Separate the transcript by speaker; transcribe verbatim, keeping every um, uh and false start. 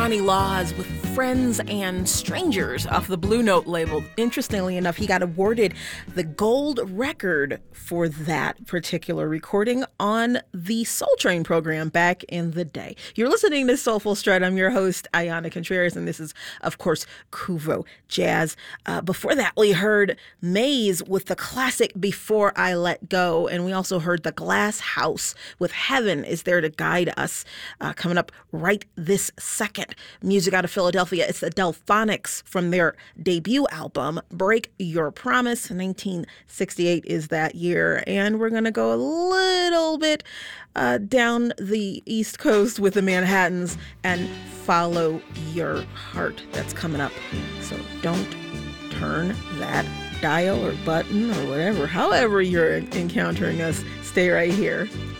Speaker 1: Ronnie Laws with Friends and Strangers off the Blue Note label. Interestingly enough, he got awarded the gold record for that particular recording on the Soul Train program back in the day. You're listening to Soulful Strut. I'm your host, Ayana Contreras, and this is, of course, Kuvo Jazz. Uh, before that, we heard Maze with the classic Before I Let Go, and we also heard The Glass House with Heaven Is There to Guide Us, uh, coming up right this second. Music out of Philadelphia. It's the Delphonics from their debut album, Break Your Promise. nineteen sixty-eight is that year. And we're going to go a little bit uh, down the East Coast with the Manhattans and Follow Your Heart. That's coming up. So don't turn that dial or button or whatever, however you're encountering us. Stay right here.